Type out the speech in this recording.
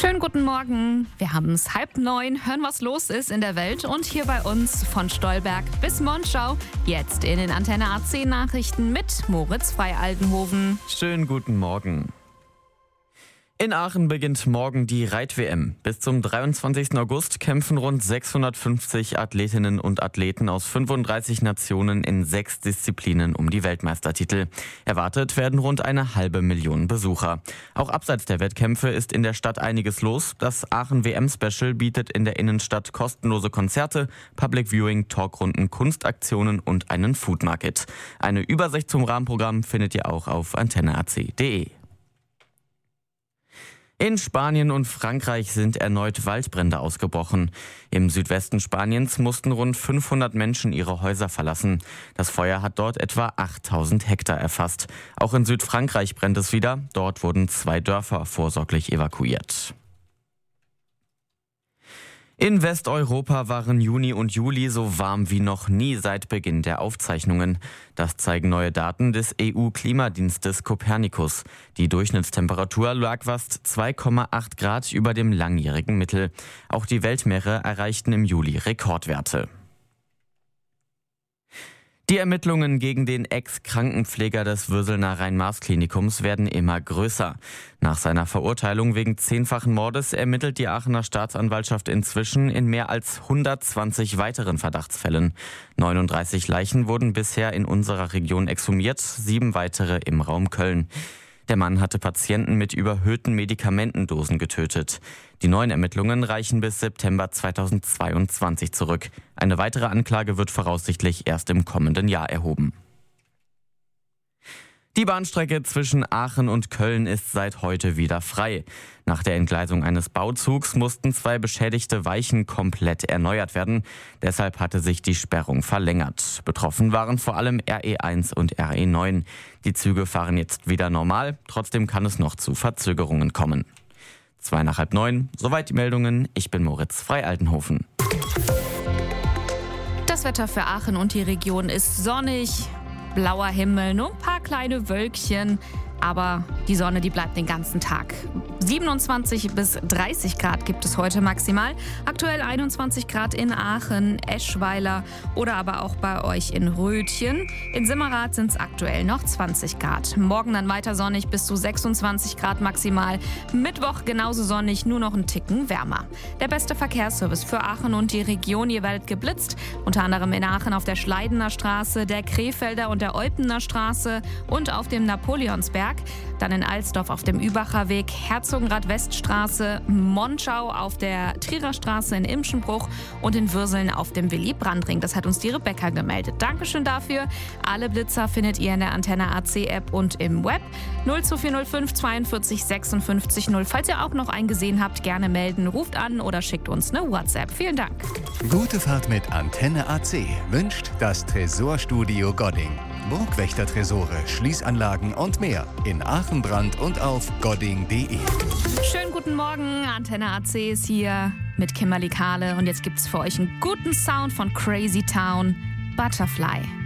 Schönen guten Morgen. Wir haben es 8:30, hören, was los ist in der Welt. Und hier bei uns von Stolberg bis Monschau. Jetzt in den Antenne AC Nachrichten mit Moritz Freialtenhofen. Schönen guten Morgen. In Aachen beginnt morgen die Reit-WM. Bis zum 23. August kämpfen rund 650 Athletinnen und Athleten aus 35 Nationen in 6 Disziplinen um die Weltmeistertitel. Erwartet werden rund 500.000 Besucher. Auch abseits der Wettkämpfe ist in der Stadt einiges los. Das Aachen-WM-Special bietet in der Innenstadt kostenlose Konzerte, Public Viewing, Talkrunden, Kunstaktionen und einen Food Market. Eine Übersicht zum Rahmenprogramm findet ihr auch auf antenneac.de. In Spanien und Frankreich sind erneut Waldbrände ausgebrochen. Im Südwesten Spaniens mussten rund 500 Menschen ihre Häuser verlassen. Das Feuer hat dort etwa 8.000 Hektar erfasst. Auch in Südfrankreich brennt es wieder. Dort wurden 2 Dörfer vorsorglich evakuiert. In Westeuropa waren Juni und Juli so warm wie noch nie seit Beginn der Aufzeichnungen. Das zeigen neue Daten des EU-Klimadienstes Copernicus. Die Durchschnittstemperatur lag fast 2,8 Grad über dem langjährigen Mittel. Auch die Weltmeere erreichten im Juli Rekordwerte. Die Ermittlungen gegen den Ex-Krankenpfleger des Würselner Rhein-Maas-Klinikums werden immer größer. Nach seiner Verurteilung wegen 10-fachen Mordes ermittelt die Aachener Staatsanwaltschaft inzwischen in mehr als 120 weiteren Verdachtsfällen. 39 Leichen wurden bisher in unserer Region exhumiert, 7 weitere im Raum Köln. Der Mann hatte Patienten mit überhöhten Medikamentendosen getötet. Die neuen Ermittlungen reichen bis September 2022 zurück. Eine weitere Anklage wird voraussichtlich erst im kommenden Jahr erhoben. Die Bahnstrecke zwischen Aachen und Köln ist seit heute wieder frei. Nach der Entgleisung eines Bauzugs mussten 2 beschädigte Weichen komplett erneuert werden. Deshalb hatte sich die Sperrung verlängert. Betroffen waren vor allem RE1 und RE9. Die Züge fahren jetzt wieder normal. Trotzdem kann es noch zu Verzögerungen kommen. 8:30, soweit die Meldungen. Ich bin Moritz Freialtenhofen. Das Wetter für Aachen und die Region ist sonnig. Blauer Himmel, nur ein paar kleine Wölkchen, aber die Sonne, die bleibt den ganzen Tag. 27 bis 30 Grad gibt es heute maximal. Aktuell 21 Grad in Aachen, Eschweiler oder aber auch bei euch in Rötchen. In Simmerath sind es aktuell noch 20 Grad. Morgen dann weiter sonnig bis zu 26 Grad maximal. Mittwoch genauso sonnig, nur noch ein Ticken wärmer. Der beste Verkehrsservice für Aachen und die Region, ihr werdet geblitzt. Unter anderem in Aachen auf der Schleidener Straße, der Krefelder und der Eupener Straße und auf dem Napoleonsberg. Dann in Alsdorf auf dem Übacher Weg, Herzogenrath-Weststraße, Monschau auf der Trierer Straße in Imschenbruch und in Würseln auf dem Willy-Brandt-Ring. Das hat uns die Rebecca gemeldet. Dankeschön dafür. Alle Blitzer findet ihr in der Antenne AC App und im Web. 02405 42 56 0. Falls ihr auch noch einen gesehen habt, gerne melden, ruft an oder schickt uns eine WhatsApp. Vielen Dank. Gute Fahrt mit Antenne AC wünscht das Tresorstudio Godding. Burgwächter-Tresore, Schließanlagen und mehr in Aachen, Brand und auf godding.de. Schönen guten Morgen, Antenne AC ist hier mit Kimberly Kahle und jetzt gibt's für euch einen guten Sound von Crazy Town, Butterfly.